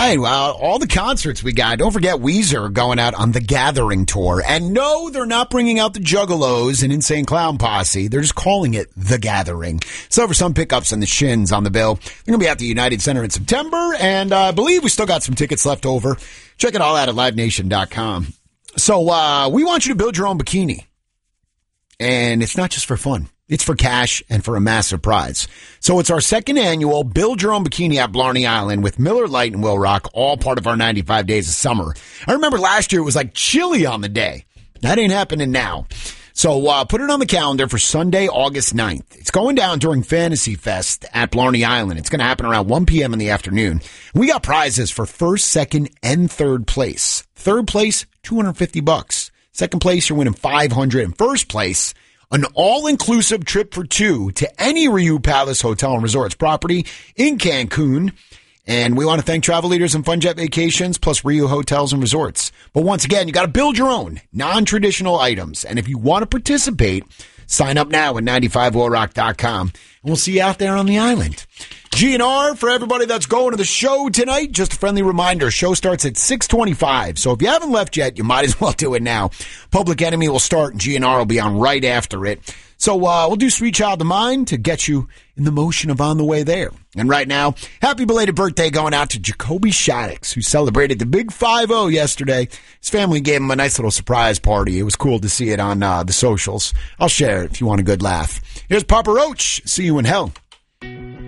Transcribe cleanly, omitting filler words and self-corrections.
right. Well, all the concerts we got. Don't forget Weezer going out on the Gathering tour. And no, they're not bringing out the Juggalos and Insane Clown Posse. They're just calling it The Gathering. So for some pickups and the Shins on the bill, they're going to be at the United Center in September. And I believe we still got some tickets left over. Check it all out at livenation.com. So we want you to build your own bikini. And it's not just for fun. It's for cash and for a massive prize. So it's our second annual Build Your Own Bikini at Blarney Island with Miller Lite and Will Rock, all part of our 95 Days of Summer. I remember last year it was like chilly on the day. That ain't happening now. So put it on the calendar for Sunday, August 9th. It's going down during Fantasy Fest at Blarney Island. It's going to happen around 1 p.m. in the afternoon. We got prizes for first, second, and third place. Third place, $250. Second place, you're winning $500. And first place, an all-inclusive trip for two to any Riu Palace Hotel and Resorts property in Cancun. And we want to thank Travel Leaders and FunJet Vacations plus Riu Hotels and Resorts. But once again, you got to build your own non-traditional items. And if you want to participate, sign up now at 95willrock.com. And we'll see you out there on the island. GNR, for everybody that's going to the show tonight, just a friendly reminder, show starts at 6:25. So if you haven't left yet, you might as well do it now. Public Enemy will start and GNR will be on right after it. So we'll do Sweet Child of Mine to get you in the motion of On the Way There. And right now, happy belated birthday going out to Jacoby Shaddix, who celebrated the big 5-0 yesterday. His family gave him a nice little surprise party. It was cool to see it on the socials. I'll share it if you want a good laugh. Here's Papa Roach. See you in hell.